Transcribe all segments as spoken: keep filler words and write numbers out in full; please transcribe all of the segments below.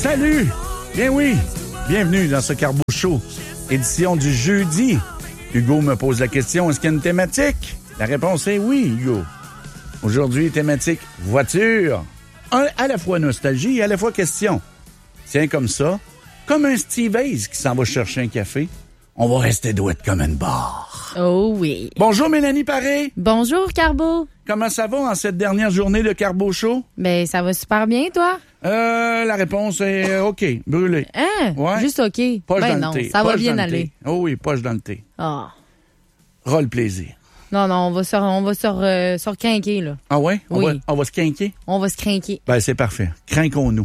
Salut! Bien oui, bienvenue dans ce Carbo Show, édition du jeudi. Hugo me pose la question, est-ce qu'il y a une thématique? La réponse est oui, Hugo. Aujourd'hui, thématique voiture. Un, à la fois nostalgie et à la fois question. Tiens, comme ça, comme un Steve Hayes qui s'en va chercher un café, on va rester douette comme une barre. Oh oui. Bonjour Mélanie Paré. Bonjour Carbo. Comment ça va en cette dernière journée de Carbo Show? Ben, ça va super bien, toi? Euh, la réponse est euh, OK, brûlé. Hein? Ouais. Juste OK. Poche ben dans non, le thé. ça va Poche bien dans le aller. thé. Oh oui, poche dans le thé. Ah. Ras le plaisir. Non, non, on va se, on va se, euh, se recrinquer, là. Ah ouais? On, Oui. va, on va se quinquer? On va se crinquer. Ben, c'est parfait. Crinquons-nous.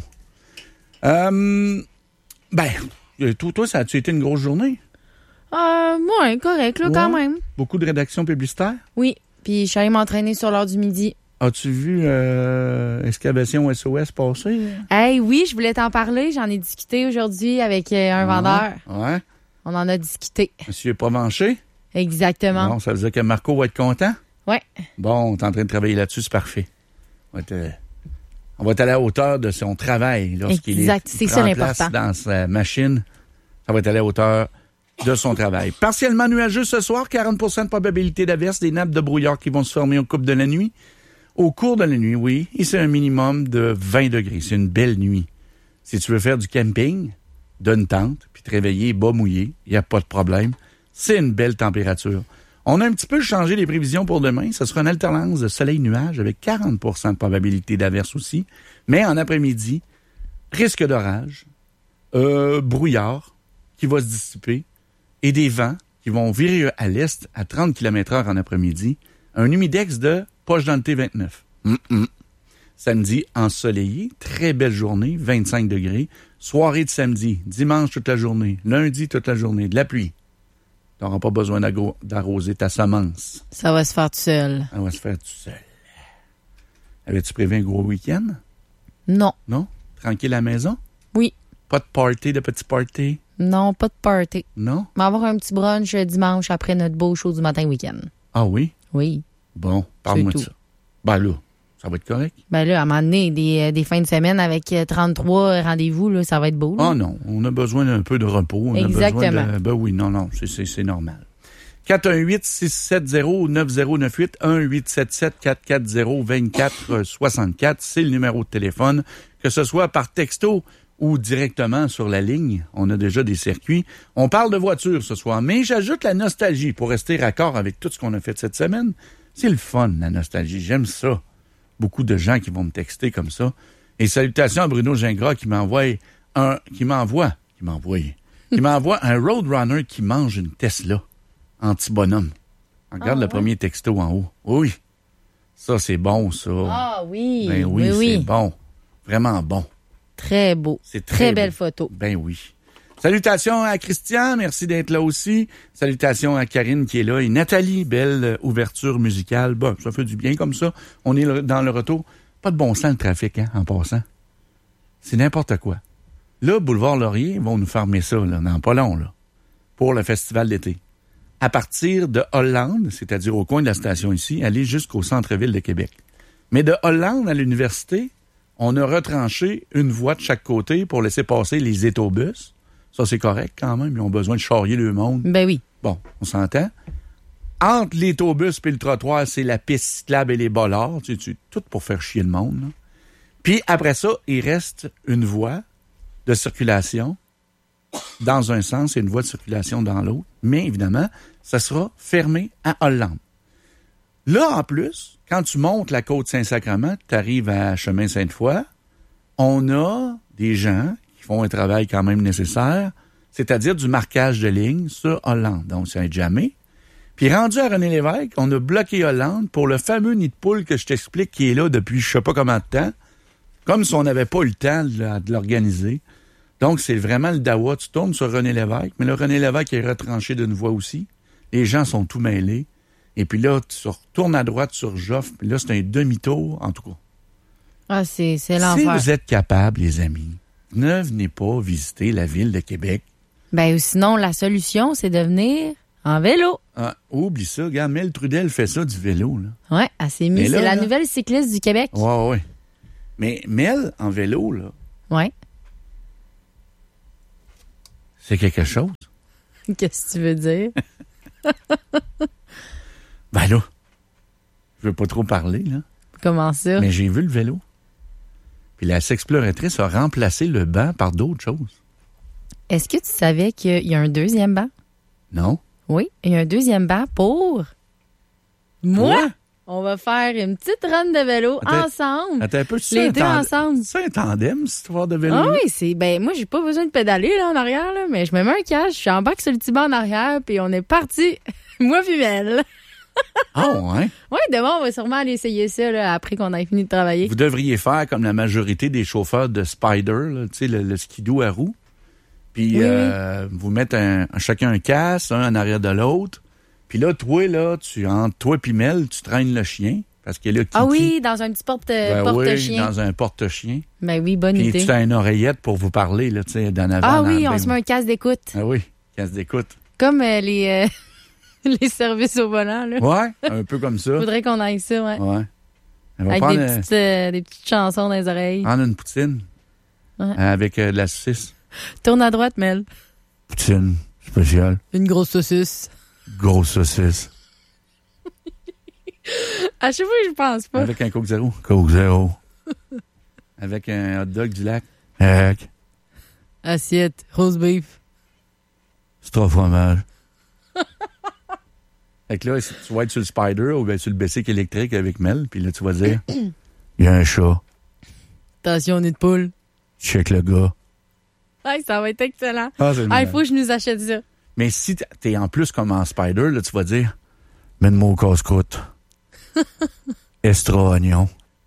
Euh, ben, toi, toi, ça a-tu été une grosse journée? Euh, ouais, correct, là, quand Ouais. même. Beaucoup de rédactions publicitaires? Oui. Puis, je suis allée m'entraîner sur l'heure du midi. As-tu vu euh, Excavation S O S passer? Hey, oui, je voulais t'en parler. J'en ai discuté aujourd'hui avec euh, un vendeur. Ouais. On en a discuté. Monsieur Provencher? Exactement. Bon, ça veut dire que Marco va être content? Ouais. Bon, t'es en train de travailler là-dessus, c'est parfait. On va être, euh, on va être à la hauteur de son travail lorsqu'il est, Exact, c'est il ça prend l'important. place dans sa machine. Ça va être à la hauteur de son travail. Partiellement nuageux ce soir, quarante pour cent de probabilité d'averse, des nappes de brouillard qui vont se former au cours de la nuit. Au cours de la nuit, oui, et c'est un minimum de vingt degrés. C'est une belle nuit. Si tu veux faire du camping, d'une tente, puis te réveiller bas mouillé, il n'y a pas de problème. C'est une belle température. On a un petit peu changé les prévisions pour demain. Ce sera une alternance de soleil-nuage avec quarante pour cent de probabilité d'averse aussi. Mais en après-midi, risque d'orage, euh, brouillard qui va se dissiper et des vents qui vont virer à l'est à trente kilomètres heure en après-midi. Un humidex de poche dans le T vingt-neuf. Mm-mm. Samedi, ensoleillé, très belle journée, vingt-cinq degrés. Soirée de samedi, dimanche toute la journée, lundi toute la journée, de la pluie. Tu n'auras pas besoin d'arro- d'arroser ta semence. Ça va se faire tout seul. Ça va se faire tout seul. Avais-tu prévu un gros week-end? Non. Non? Tranquille à la maison? Oui. Pas de party, de petit party? Non, pas de party. Non? On va avoir un petit brunch dimanche après notre beau show du matin week-end. Ah oui? Oui. Bon, parle-moi de tout. ça. Ben là, ça va être correct? Ben là, à un moment donné, des, des fins de semaine avec euh, trente-trois rendez-vous, là, ça va être beau. Là. Ah non, on a besoin d'un peu de repos. On Exactement. A besoin de, ben oui, non, non, c'est, c'est, c'est normal. quatre un huit, six sept zéro, neuf zéro neuf huit, un huit sept sept, quatre quatre zéro, deux quatre six quatre, c'est le numéro de téléphone. Que ce soit par texto ou directement sur la ligne, on a déjà des circuits. On parle de voiture ce soir, mais j'ajoute la nostalgie pour rester raccord avec tout ce qu'on a fait cette semaine. C'est le fun, la nostalgie. J'aime ça. Beaucoup de gens qui vont me texter comme ça. Et salutations à Bruno Gingras qui m'envoie un, qui m'envoie, qui m'envoie, qui m'envoie un Roadrunner qui mange une Tesla anti-bonhomme. Regarde Ah, le ouais. premier texto en haut. Oui. Ça, c'est bon, ça. Ah oui. Ben oui, oui, c'est oui. bon. Vraiment bon. Très beau. C'est très, très belle beau. photo. Ben oui. Salutations à Christian, merci d'être là aussi. Salutations à Karine qui est là et Nathalie, belle euh, ouverture musicale. Bon, ça fait du bien comme ça. On est le- dans le retour. Pas de bon sens le trafic, hein, en passant. C'est n'importe quoi. Là, Boulevard Laurier, ils vont nous fermer ça, là, dans pas long, là, pour le festival d'été. À partir de Hollande, c'est-à-dire au coin de la station ici, aller jusqu'au centre-ville de Québec. Mais de Hollande à l'université, on a retranché une voie de chaque côté pour laisser passer les étobus. Ça, c'est correct quand même. Ils ont besoin de charrier le monde. Ben oui. Bon, on s'entend. Entre l'étobus et le trottoir, c'est la piste cyclable et les bollards. Tu sais, tu- tout pour faire chier le monde. Là. Puis après ça, il reste une voie de circulation dans un sens et une voie de circulation dans l'autre. Mais évidemment, ça sera fermé à Hollande. Là, en plus, quand tu montes la côte Saint-Sacrement, tu arrives à Chemin Sainte-Foy, on a des gens qui font un travail quand même nécessaire, c'est-à-dire du marquage de ligne sur Hollande. Donc, c'est un jamais. Puis rendu à René Lévesque, on a bloqué Hollande pour le fameux nid de poule que je t'explique qui est là depuis je sais pas combien de temps, comme si on n'avait pas eu le temps de, de l'organiser. Donc, c'est vraiment le dawa. Tu tournes sur René Lévesque, mais le René Lévesque est retranché d'une voie aussi. Les gens sont tout mêlés. Et puis là, tu retournes à droite sur Joffre, puis là, c'est un demi-tour, en tout cas. Ah, c'est, c'est Si l'enfer. vous êtes capables, les amis, ne venez pas visiter la ville de Québec. Ben, ou sinon, la solution, c'est de venir en vélo. Ah, oublie ça, regarde, Mel Trudel fait ça du vélo, là. Ouais, elle s'est mise. Mais là, C'est la là- nouvelle cycliste du Québec. Ouais, ouais. Mais Mel, en vélo, là, Ouais. C'est quelque chose. Qu'est-ce que tu veux dire? Ben là, je veux pas trop parler, là. Comment ça? Mais j'ai vu le vélo. Puis la sexploratrice a remplacé le banc par d'autres choses. Est-ce que tu savais qu'il y a un deuxième banc? Non? Oui, il y a un deuxième banc pour... Moi? Toi? On va faire une petite run de vélo Attends, ensemble. Attends un peu, c'est Les un deux tandem- ensemble. C'est un tandem, cette histoire de vélo? Ah oui, c'est... Ben, moi, j'ai pas besoin de pédaler, là, en arrière, là, mais je me mets un casque, je suis en bac sur le petit banc en arrière, puis on est parti. Moi puis Mel. Ah ouais? Oui, demain, on va sûrement aller essayer ça, là, après qu'on ait fini de travailler. Vous devriez faire comme la majorité des chauffeurs de Spider, là, tu sais, le, le skidoo à roues. Puis Oui, euh, vous mettez un, chacun un casque, un en arrière de l'autre. Puis là, toi, là, tu entre toi et Mel, tu traînes le chien. Parce que là, Kiki, Ah oui, dans un petit porte, ben porte-chien. oui, dans un porte-chien. Ben oui, bonne Puis idée. tu as une oreillette pour vous parler, là, tu sais, d'en avant. Ah dans oui, le on bain. se met un casque d'écoute. Ah oui, casque d'écoute. Comme euh, les, euh, les services au volant, là. Ouais, un peu comme ça. Faudrait qu'on aille ça, ouais. Ouais. On va Avec prendre, des euh, petites, euh, des petites chansons dans les oreilles. prendre une poutine Ouais. euh, avec euh, de la saucisse. Tourne à droite, Mel. Poutine spéciale. Une grosse saucisse. Grosse saucisse. À chaque fois, je pense pas. Avec un Coke Zéro. Coke Zéro. Avec un hot dog du lac. Avec. Assiette, rose beef. C'est trois fromages. Fait que là, si tu vas être sur le Spider ou bien sur le Bessic électrique avec Mel, puis là, tu vas dire, il y a un chat. Attention, nid de poule. Check le gars. Hey, ça va être excellent. Ah, c'est Ah, il faut que je nous achète ça. Mais si t'es en plus comme en Spider, là, tu vas dire, mets-moi au casse-croûte. Extra oignon.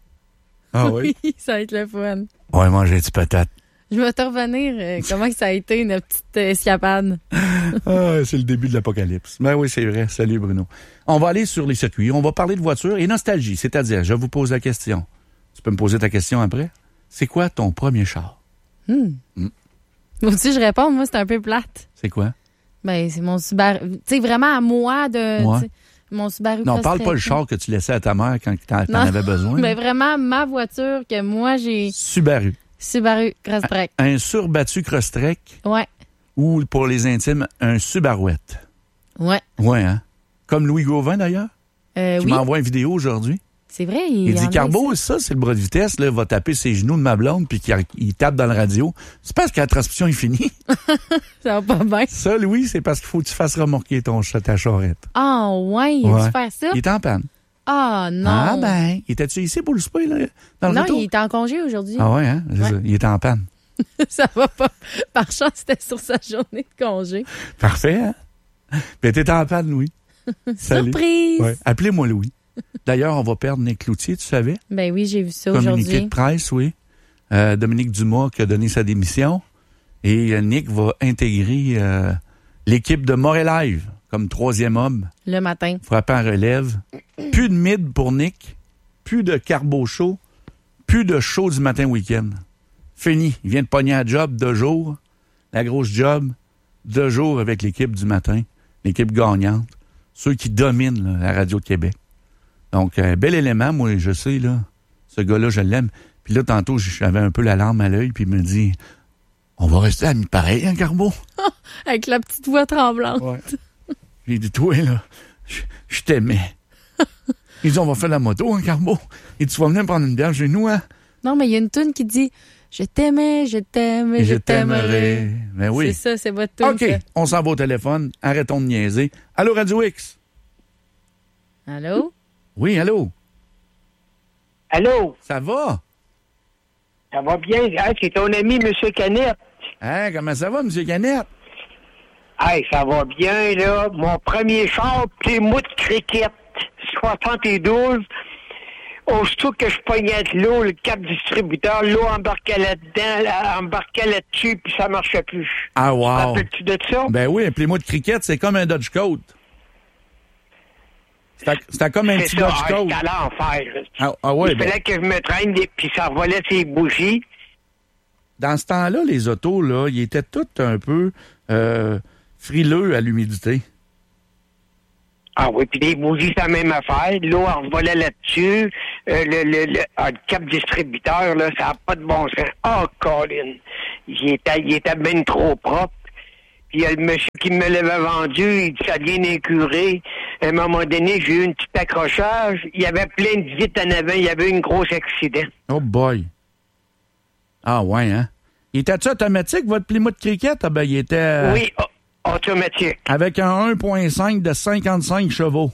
Ah oui? Oui, ça va être le fun. Ouais, manger des patates. Je vais te revenir. euh, comment que ça a été, une petite euh, escapade? Ah, c'est le début de l'apocalypse. Ben oui, c'est vrai. Salut, Bruno. On va aller sur les circuits. On va parler de voitures et nostalgie. C'est-à-dire, je vous pose la question. Tu peux me poser ta question après? C'est quoi ton premier char? Hmm. Hmm. Moi aussi, je réponds. Moi, c'est un peu plate. C'est quoi? Ben, c'est mon Subaru. Tu sais, vraiment à moi de. Ouais. tu sais, Mon Subaru. Non, parle Crosstrek. pas le char que tu laissais à ta mère quand t'en, t'en Non. avais besoin. Mais vraiment, ma voiture que moi, j'ai. Subaru. Subaru Crosstrek. Un surbattu Crosstrek Ouais. ou, pour les intimes, un Subarouette. Ouais. Ouais, hein? Comme Louis Gauvin, d'ailleurs, Euh, qui oui, m'envoie une vidéo aujourd'hui. c'est vrai. Il, Il y en dit, a Carbo, ici. ça, c'est le bras de vitesse, là, va taper ses genoux de ma blonde, puis qu'il il tape dans le radio. C'est parce que la transmission est finie. Ça va pas bien. Ça, Louis, c'est parce qu'il faut que tu fasses remorquer ton chat, ta charrette. Ah, ouais, il a Ouais. dû faire ça. Il est en panne. Ah, non. Ah, ben, il était-tu ici pour le souper, là, dans le Non, retour? il est en congé aujourd'hui. Ah ouais, hein? C'est Ouais. ça. Il est en panne. Ça va pas. Par chance, c'était sur sa journée de congé. Parfait, hein? Ben, t'es en panne, Louis. Salut. Surprise! Ouais. Appelez-moi Louis. D'ailleurs, on va perdre Nick Cloutier, tu savais? Ben oui, j'ai vu ça Communiqué de aujourd'hui. presse, oui. Euh, Dominique Dumas qui a donné sa démission. Et euh, Nick va intégrer euh, l'équipe de Montréal Live comme troisième homme, Le matin. frappant en relève. Plus de mid pour Nick, plus de carbo show, plus de show du matin week-end. Fini. Il vient de pogner un job deux jours, la grosse job, deux jours avec l'équipe du matin, l'équipe gagnante, ceux qui dominent là, la radio de Québec. Donc, un bel élément, moi, je sais, là, ce gars-là, je l'aime. Puis là, tantôt, j'avais un peu la larme à l'œil, puis il me dit, on va rester amis pareil, hein, Carbo? Avec la petite voix tremblante. Ouais. J'ai dit, toi, là, je, je t'aimais. Il dit, on va faire la moto, hein, Carbo? Et tu vas venir me prendre une bière chez nous, hein? Non, mais il y a une toune qui dit Je t'aimais, je t'aime et je, t'aimerai. Ben oui. C'est ça, c'est votre toune. OK, ça. on s'en va au téléphone. Arrêtons de niaiser. Allô, Radio X? Allô? Oui, allô? Allô? Ça va? Ça va bien? Hey, c'est ton ami, M. Canette. Hein, comment ça va, M. Canette? Hey, ça va bien, là. Mon premier char, Plymouth Cricket, soixante-douze. Aussitôt que je pognais de l'eau, le cap distributeur, l'eau embarquait là-dedans, là, embarquait là-dessus, puis ça marchait plus. Ah, wow. Rappelles-tu de ça? Ben oui, appelez-moi de cricket, c'est comme un Dodge Coat. C'était c'était comme un C'est petit ça, Dodge hey, Coat. c'était à l'enfer. là. Ah, ah ouais, Il ben, fallait que je me traîne, des- puis ça revolait ses bougies. dans ce temps-là, les autos, là, ils étaient tous un peu euh, frileux à l'humidité. Ah oui, puis les bougies, c'est la même affaire. L'eau en revolait là-dessus. Euh, le, le, le, ah, le cap distributeur, là, ça n'a pas de bon sens. Ah, Colin! Il était, il était bien trop propre. il y a le monsieur qui me l'avait vendu, il dit ça vient d'incurer. À un moment donné, j'ai eu un petit accrochage. Il y avait plein de vitres en avant. Il y avait eu un gros accident. Oh boy. Ah ouais, hein? Il était-tu automatique, votre Plymouth Cricket? Ah ben, il était... Euh, oui, oh, automatique. Avec un un virgule cinq de cinquante-cinq chevaux.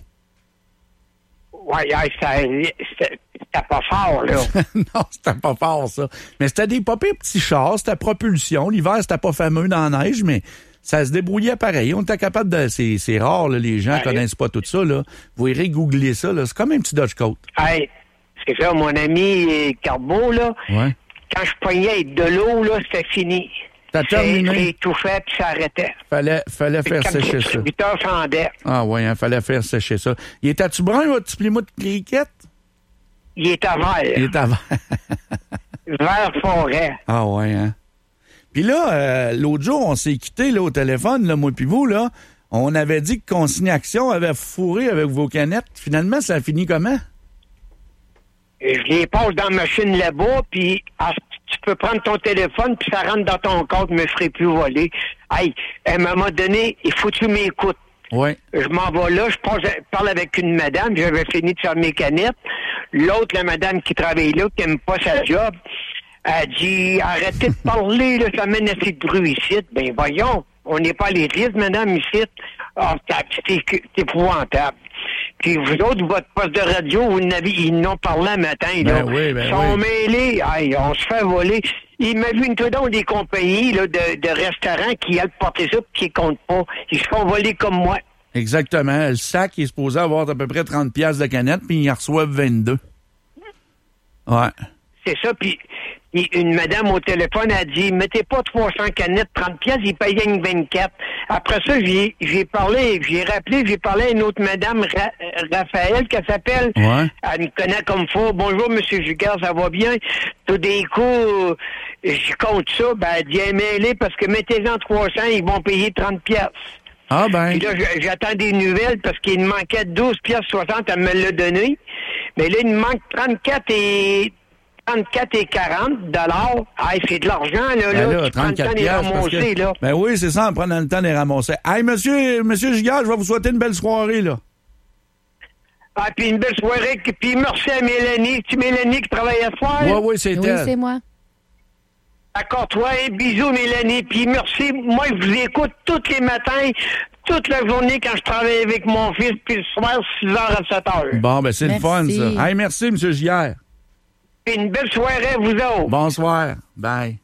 Oui, c'était pas fort, là. Non, c'était pas fort, ça. Mais c'était des pas pires petits chars, c'était propulsion. L'hiver, c'était pas fameux dans la neige, mais ça se débrouillait pareil. On était capable de... C'est, c'est rare, là, les gens ouais. connaissent pas tout ça, là. Vous irez googler ça, là. C'est comme un petit Dodge Coat. Hey, c'est ça, mon ami Carbo, là. Ouais. Quand je pognais de l'eau, là, c'était fini. T'as terminé? C'est étouffait, puis ça arrêtait. Fallait, fallait faire sécher ça. Le distributeur fendait. Ah ouais, hein, fallait faire sécher ça. Il était-tu brun, votre petit Plymouth Cricket? Il était vert. Il était vert. Vert forêt. Ah ouais, hein? Puis là, euh, l'autre jour, on s'est quitté là, au téléphone, là, moi puis vous, là. On avait dit que Consigne Action avait fourré avec vos canettes. Finalement, ça a fini comment? Je les passe dans la machine là-bas, puis ah, tu peux prendre ton téléphone, puis ça rentre dans ton compte, me ferait plus voler. Hey, à un moment donné, il faut que tu m'écoutes. Oui. Je m'en vais là, je passe, parle avec une madame, j'avais fini de faire mes canettes. L'autre, la madame qui travaille là, qui n'aime pas sa job, elle dit, arrêtez de parler, là, ça mène assez de bruit ici. Ben voyons, on n'est pas à l'église, madame, ici. Ah, c'est, c'est épouvantable. Puis vous autres, votre poste de radio, vous n'avez, ils n'ont parlé un matin, là. Ben oui, ben ils sont oui. mêlés, aïe, on se fait voler. Il m'a vu une tout donc des compagnies là, de, de restaurants qui aiment porter ça et qui comptent pas. Ils se font voler comme moi. Exactement. Le sac il est supposé avoir à peu près trente piastres de canette, puis ils en reçoivent vingt-deux. Ouais. C'est ça, puis une madame au téléphone a dit, mettez pas trois cents canettes, trente piastres, ils payaient une vingt-quatre. Après ça, j'ai, j'ai parlé, j'ai rappelé, j'ai parlé à une autre madame, Ra- Raphaël, qui s'appelle. Ouais. Elle me connaît comme faut. Bonjour, monsieur Jugard, ça va bien? Tout d'un coup, je compte ça, ben, elle dit, mêlée, parce que mettez-en trois cents, ils vont payer trente piastres. Ah ben. Puis là, j'attends des nouvelles parce qu'il me manquait douze piastres soixante, elle me l'a donné. Mais là, il me manque trente-quatre et... trente-quatre et quarante dollars. Ah, c'est de l'argent, là, Ben là. là, Tu prends le temps de les piastres, parce ramasser, que- là. Ben oui, c'est ça, en prenant le temps de les ramasser. Hey, monsieur, monsieur Gigard, je vais vous souhaiter une belle soirée, là. Ah, puis une belle soirée. Puis merci à Mélanie. C'est Mélanie qui travaille à soir? Oui, oui, c'est Oui, elle. c'est moi. D'accord, toi, un bisou, Mélanie. Puis merci. Moi, je vous écoute tous les matins, toute la journée quand je travaille avec mon fils, puis le soir, six heures à sept heures. Bon, ben c'est le fun, Merci. ça. Hey, merci, monsieur Giguère. Puis une belle soirée à vous autres. Bonsoir. Bye.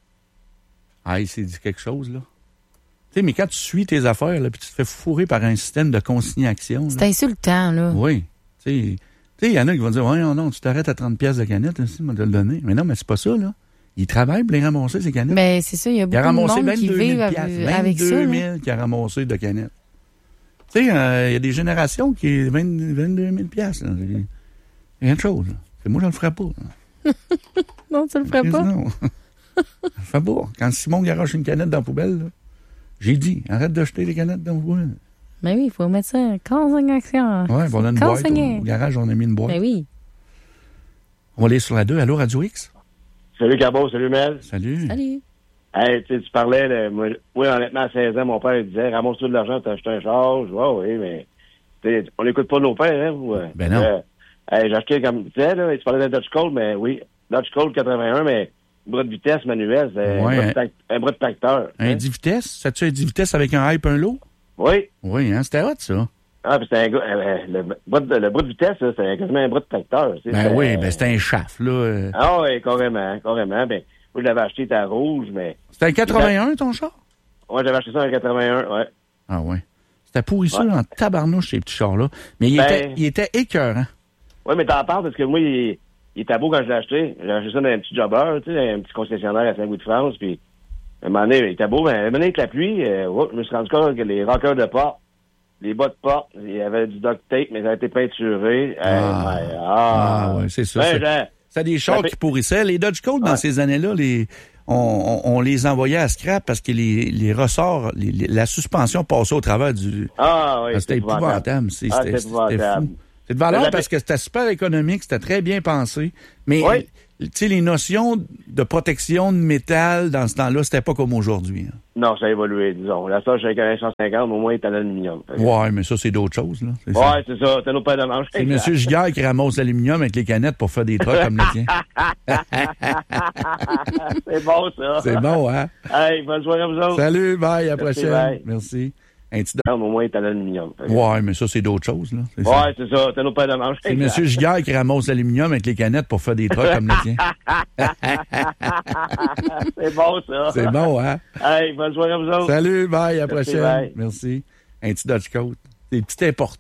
Hey, c'est dit quelque chose, là. Tu sais, mais quand tu suis tes affaires, là, puis tu te fais fourrer par un système de consignation, C'est là. insultant, là. Oui. Tu sais, il y en a qui vont dire, ouais, non, non, tu t'arrêtes à trente piastres de canette, aussi, moi, te le donner. Mais non, mais c'est pas ça, là. Ils travaillent pour les ramasser, ces canettes. Ben, c'est ça, il y a Il a beaucoup de ramassé monde qui vingt-deux mille vivent avec, piastres. avec ça. vingt-deux là. mille qu'il a ramassé de canettes. Tu sais, il euh, y a des générations qui est vingt, vingt-deux mille piastres. Là. C'est rien de chose. Là. C'est moi, je le ferais pas. Là. Non, tu le ferais pas? Non. Je le ferais pas. Quand Simon garoche une canette dans la poubelle, là, j'ai dit, arrête de jeter les canettes dans la poubelle. Ben oui, il faut mettre ça en consignation. Ouais, on a une boîte. Consigné. Au, au garage, on a mis une boîte. Ben oui. On va aller sur la deux. Allô, Radio X? Salut Cabo, salut Mel. Salut. Salut. Hey, tu sais, tu parlais, de, moi, oui, honnêtement, à seize ans, mon père il disait, ramasse tout de l'argent, t'as acheté un char. Je dis, oh, oui, mais tu sais, on n'écoute pas nos pères, hein, vous. Ben non. Euh, hey, j'ai acheté, comme tu disais, là, tu parlais d'un Dodge Colt, mais oui, Dodge Colt quatre-vingt-un, mais bras de vitesse manuel, c'est Ouais, un, bras hein. de tac- un bras de tracteur. Un hein. dix vitesses? Ça-tu un dix vitesses avec un hype, un lot? Oui. Oui, hein, c'était hot, ça. Ah, puis c'est un gars, euh, le, bras de, le bras de vitesse, là, c'est quasiment un bras de tracteur. tu sais, Ben c'est- oui, ben c'était un chaff, là. euh. Ah oui, carrément, carrément. Ben, moi, je l'avais acheté, il était rouge, mais... C'était un quatre-vingt-un, ton char? Moi, j'avais acheté ça en quatre-vingt-un, ouais. Ah ouais. C'était pourri ça Ouais. en tabarnouche, ces petits chars-là. Mais il, Ben- était, il était écœurant. Oui, mais t'en parles parce que moi, il, il était beau quand je l'ai acheté. J'ai acheté ça dans un petit jobber, tu sais, un petit concessionnaire à Saint-Louis-de-France, puis à un moment donné, il était beau, mais à un moment donné, avec la pluie, euh, ouais, je me suis rendu compte que les rockers de porte, les bas de porte, il y avait du duct tape, mais ça a été peinturé. Ah. Euh, ouais, ah, Ah ouais, c'est ça. Ben, c'est- j'ai- C'était des chars Ça fait- qui pourrissaient. Les Dodge Colt, dans Ouais. ces années-là, les, on, on, on les envoyait à scrap parce que les, les ressorts, les- les- la suspension passait au travers du... Ah, oui, Ah, c'était épouvantable. C'est- Ah, C'était c'est c'était épouvantable. fou. C'est de valeur Mais la- parce que c'était super économique, c'était très bien pensé. Mais Oui. tu sais, les notions de protection de métal dans ce temps-là, c'était pas comme aujourd'hui. Hein. Non, ça a évolué, disons. La soche avec un cent cinquante, au moins, est en aluminium. Ouais, mais ça, c'est d'autres choses, là. C'est ouais, ça. c'est ça. T'as nos paires de manche. C'est M. Giguère qui ramasse l'aluminium avec les canettes pour faire des trucs comme le tien. C'est bon, ça. C'est bon, hein? Hey, bonne soirée à vous autres. Salut, bye, à la Merci, prochaine. bye. Merci. Un petit Au moins, est en aluminium. ouais, mais ça, c'est d'autres choses, là. C'est ouais, ça. c'est ça. T'as nos paires de manche. C'est M. Giguère qui ramasse l'aluminium avec les canettes pour faire des trucs comme le tien. C'est bon, ça. C'est bon, hein? Hey, bonne soirée à vous autres. Salut, bye, à la Merci, prochaine. bye. Merci. Un petit Dodge Coat. Des petits importants.